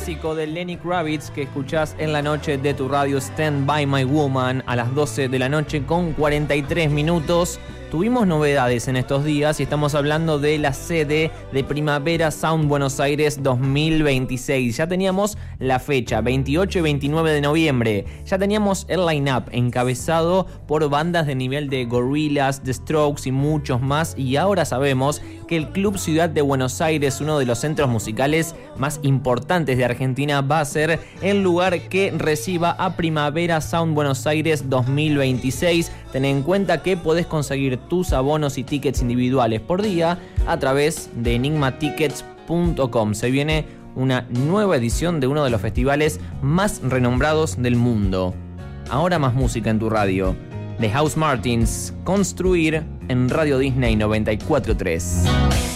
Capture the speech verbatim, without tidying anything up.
clásico de Lenny Kravitz que escuchás en la noche de tu radio, Stand By My Woman, a las doce de la noche con cuarenta y tres minutos. Tuvimos novedades en estos días y estamos hablando de la sede de Primavera Sound Buenos Aires dos mil veintiséis. Ya teníamos la fecha, veintiocho y veintinueve de noviembre. Ya teníamos el line-up encabezado por bandas de nivel de Gorillaz, The Strokes y muchos más. Y ahora sabemos que el Club Ciudad de Buenos Aires, uno de los centros musicales más importantes de Argentina, va a ser el lugar que reciba a Primavera Sound Buenos Aires dos mil veintiséis. Ten en cuenta que podés conseguir tus abonos y tickets individuales por día a través de enigma tickets punto com. Se viene una nueva edición de uno de los festivales más renombrados del mundo. Ahora más música en tu radio. The House Martins, Construir, en Radio Disney noventa y cuatro punto tres.